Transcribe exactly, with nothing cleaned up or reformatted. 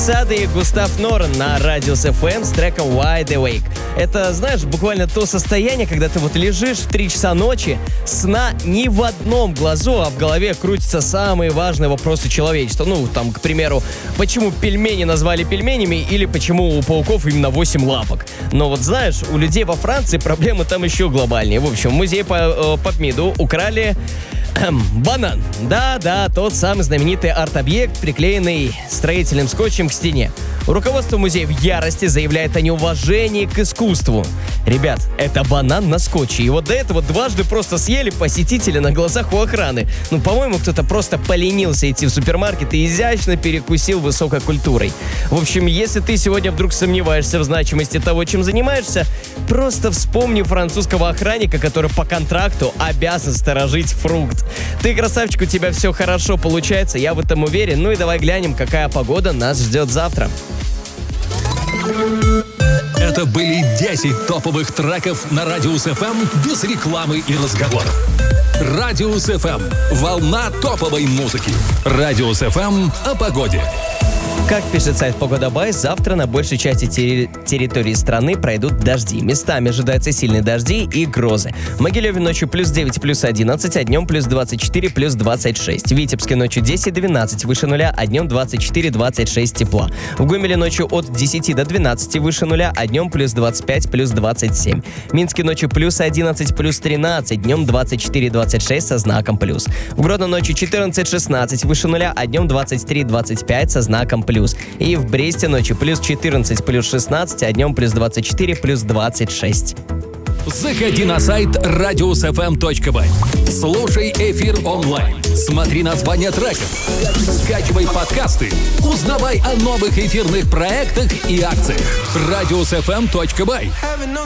Сады и Густав Норн на Радиус эф эм с треком Wide Awake. Это, знаешь, буквально то состояние, когда ты вот лежишь в три часа ночи, сна ни в одном глазу, а в голове крутятся самые важные вопросы человечества. Ну, там, к примеру, почему пельмени назвали пельменями или почему у пауков именно восемь лапок. Но вот знаешь, у людей во Франции проблемы там еще глобальнее. В общем, в музее по э, Попмиду украли Эм, банан. Да-да, тот самый знаменитый арт-объект, приклеенный строительным скотчем к стене. Руководство музея в ярости заявляет о неуважении к искусству. Ребят, это банан на скотче. Его до этого дважды просто съели посетители на глазах у охраны. Ну, по-моему, кто-то просто поленился идти в супермаркет и изящно перекусил высокой культурой. В общем, если ты сегодня вдруг сомневаешься в значимости того, чем занимаешься, просто вспомни французского охранника, который по контракту обязан сторожить фрукт. Ты красавчик, у тебя все хорошо получается, я в этом уверен. Ну и давай глянем, какая погода нас ждет завтра. Это были десять топовых треков на Радиус эф эм без рекламы и разговоров. Радиус эф эм – волна топовой музыки. Радиус эф эм о погоде. Как пишет сайт Погода.бай, завтра на большей части терри- территории страны пройдут дожди. Местами ожидаются сильные дожди и грозы. В Могилеве ночью плюс девять, плюс одиннадцать, а днем плюс двадцать четыре, плюс двадцать шесть. В Витебске ночью десять, двенадцать, выше нуля, а днем двадцать четыре, двадцать шесть тепла. В Гомеле ночью от десяти до двенадцати, выше нуля, а днем плюс двадцать пять, плюс двадцать семь. В Минске ночью плюс одиннадцать, плюс тринадцать, днем двадцать четыре, двадцать шесть со знаком плюс. В Гродно ночью четырнадцать, шестнадцать, выше нуля, а днем двадцать три, двадцать пять со знаком плюс. И в Бресте ночью плюс четырнадцать, плюс шестнадцать, а днем плюс двадцать четыре, плюс двадцать шесть. Заходи на сайт радиус эф эм точка бай. Слушай эфир онлайн. Смотри названия треков. Скачивай подкасты. Узнавай о новых эфирных проектах и акциях. радиус эф эм точка бай.